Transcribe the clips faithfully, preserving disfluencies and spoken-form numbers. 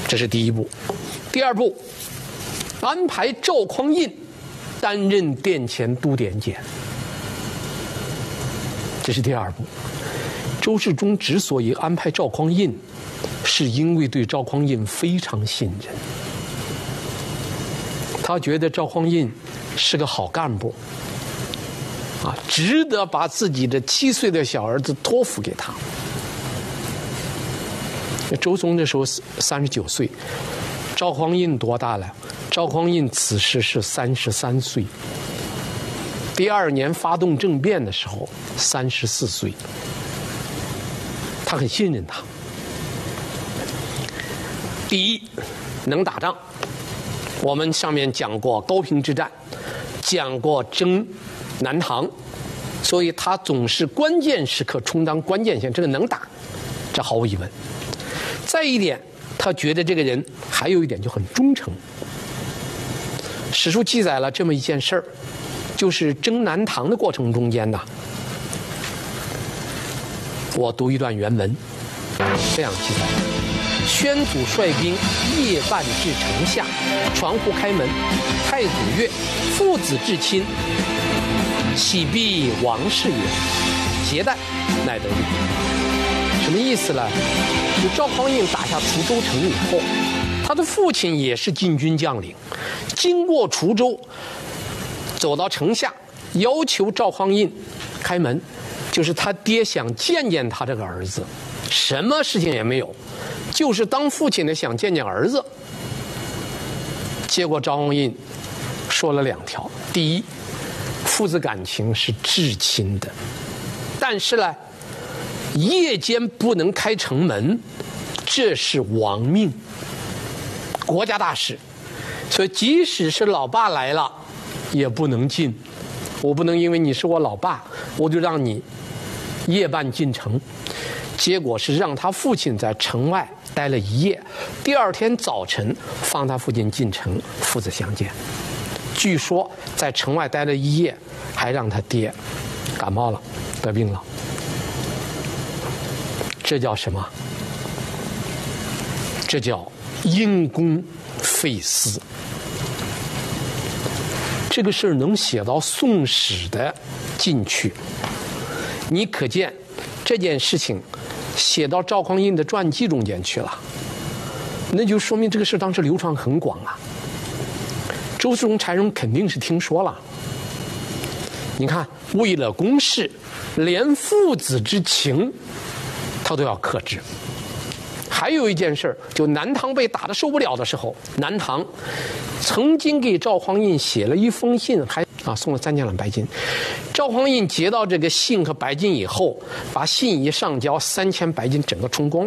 这是第一步。第二步，安排赵匡胤担任殿前都点检，这是第二步。周世宗之所以安排赵匡胤，是因为对赵匡胤非常信任，他觉得赵匡胤是个好干部，啊，值得把自己的七岁的小儿子托付给他。周松那时候三十九岁，赵匡胤多大了？赵匡胤此时是三十三岁。第二年发动政变的时候，三十四岁。他很信任他。第一，能打仗。我们上面讲过高平之战，讲过征南唐，所以他总是关键时刻充当关键线，这个能打，这毫无疑问。再一点，他觉得这个人还有一点就很忠诚。史书记载了这么一件事儿，就是征南唐的过程中间呢，我读一段原文，这样记载：宣祖率兵夜半至城下，传呼开门。太祖曰：“父子至亲，岂必王室也？携带，乃得入。”什么意思呢？就赵匡胤打下滁州城以后，他的父亲也是禁军将领，经过滁州，走到城下，要求赵匡胤开门，就是他爹想见见他这个儿子，什么事情也没有，就是当父亲的想见见儿子。结果赵匡胤说了两条：第一，父子感情是至亲的，但是呢，夜间不能开城门，这是亡命，国家大事，所以即使是老爸来了，也不能进。我不能因为你是我老爸，我就让你夜半进城。结果是让他父亲在城外待了一夜，第二天早晨放他父亲进城，父子相见。据说在城外待了一夜，还让他爹感冒了，得病了。这叫什么？这叫因公废私。这个事儿能写到《宋史》的进去，你可见这件事情写到赵匡胤的传记中间去了，那就说明这个事当时流传很广啊。周世宗柴荣肯定是听说了。你看，为了公事，连父子之情他都要克制。还有一件事，就南唐被打得受不了的时候，南唐曾经给赵匡胤写了一封信，还啊送了三千两白金。赵匡胤接到这个信和白金以后，把信一上交，三千白金整个充公了，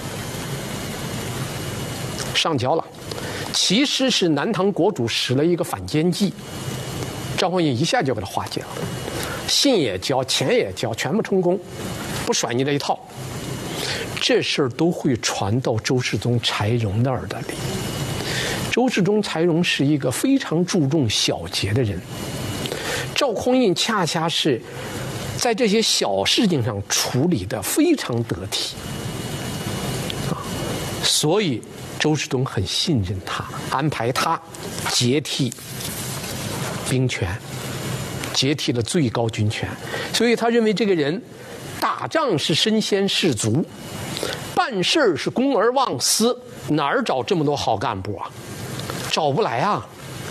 上交了。其实是南唐国主使了一个反间计，赵匡胤一下就给他化解了，信也交，钱也交，全部充公，不甩你这一套。这事儿都会传到周世宗柴荣的耳朵里。周世宗柴荣是一个非常注重小节的人，赵匡胤恰恰是在这些小事情上处理得非常得体，啊，所以周世宗很信任他，安排他接替兵权，接替了最高军权，所以他认为这个人打仗是身先士卒，办事是公而忘私，哪儿找这么多好干部啊？找不来啊！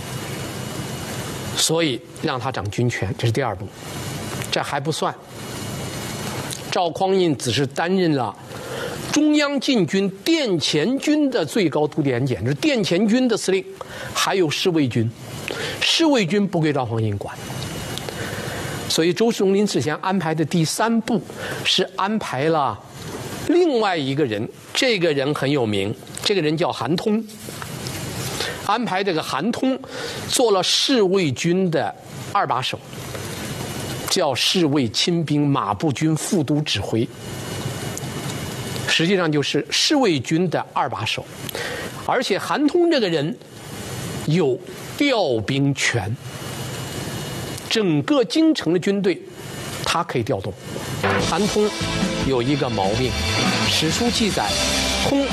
所以让他掌军权，这是第二步。这还不算，赵匡胤只是担任了中央禁军殿前军的最高都点检，就是殿前军的司令，还有侍卫军。侍卫军不归赵匡胤管。所以周世宗临死前安排的第三步是安排了另外一个人，这个人很有名，这个人叫韩通。安排这个韩通做了侍卫军的二把手，叫侍卫亲兵马步军副都指挥，实际上就是侍卫军的二把手。而且韩通这个人有调兵权，整个京城的军队他可以调动。韩通有一个毛病，史书记载通